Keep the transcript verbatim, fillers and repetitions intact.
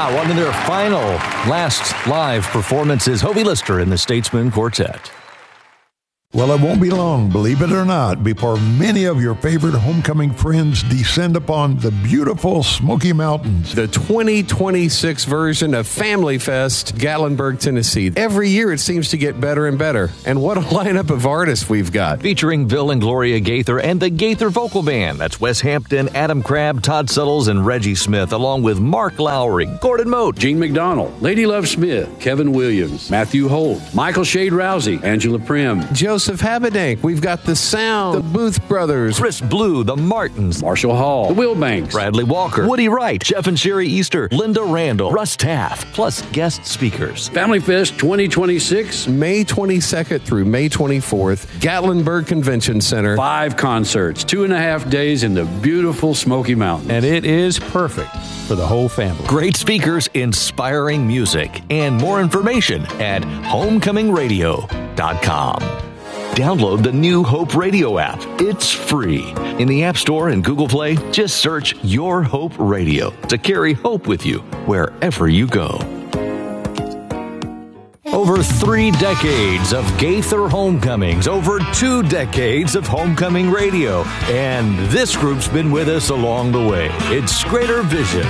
Wow, one of their final, last live performances, Hovey Lister and the Statesman Quartet. Well, it won't be long, believe it or not, before many of your favorite homecoming friends descend upon the beautiful Smoky Mountains. The twenty twenty-six version of Family Fest, Gatlinburg, Tennessee. Every year it seems to get better and better. And what a lineup of artists we've got. Featuring Bill and Gloria Gaither and the Gaither Vocal Band. That's Wes Hampton, Adam Crabb, Todd Suttles, and Reggie Smith, along with Mark Lowry, Gordon Moat, Gene McDonald, Lady Love Smith, Kevin Williams, Matthew Holt, Michael Shade Rousey, Angela Prim, Joseph Habedank. We've got the Sound, the Booth Brothers, Chris Blue, the Martins, Marshall Hall, the Wilbanks, Bradley Walker, Woody Wright, Jeff and Sherry Easter, Linda Randall, Russ Taff, plus guest speakers. Family Fest twenty twenty-six, May twenty-second through May twenty-fourth, Gatlinburg Convention Center. Five concerts, two and a half days in the beautiful Smoky Mountains. And it is perfect for the whole family. Great speakers, inspiring music, and more information at homecoming radio dot com. Download the new Hope Radio app. It's free. In the App Store and Google Play, just search Your Hope Radio to carry hope with you wherever you go. Over three decades of Gaither homecomings, over two decades of homecoming radio, and this group's been with us along the way. It's Greater Vision.